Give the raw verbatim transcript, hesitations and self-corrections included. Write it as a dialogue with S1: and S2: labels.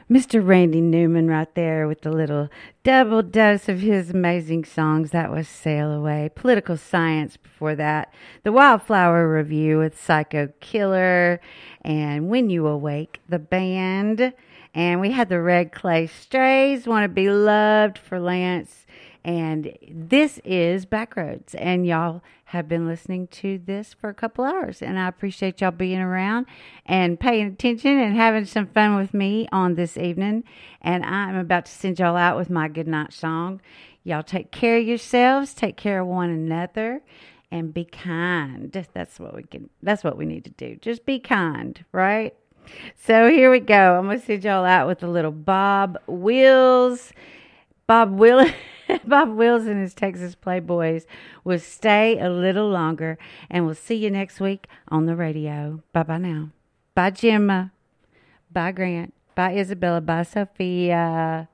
S1: Mister Randy Newman right there with the little double dose of his amazing songs. That was Sail Away. Political Science before that. The Wildflower Review with Psycho Killer and When You Awake, the band. And we had the Red Clay Strays, Want to Be Loved for Lance. And this is Backroads. And y'all have been listening to this for a couple hours. And I appreciate y'all being around and paying attention and having some fun with me on this evening. And I'm about to send y'all out with my goodnight song. Y'all take care of yourselves. Take care of one another. And be kind. That's what we can. That's what we need to do. Just be kind, right? So here we go. I'm going to send y'all out with a little Bob Wills. Bob Will, Bob Wills and his Texas Playboys will stay a little longer, and we'll see you next week on the radio. Bye-bye now. Bye, Gemma. Bye, Grant. Bye, Isabella. Bye, Sophia.